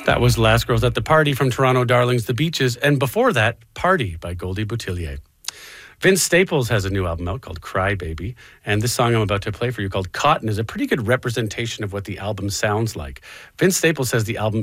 That was Last Girls at the Party from Toronto Darlings, The Beaches, and before that, Party by Goldie Boutillier. Vince Staples has a new album out called Cry Baby, and this song I'm about to play for you called Cotton is a pretty good representation of what the album sounds like. Vince Staples says the album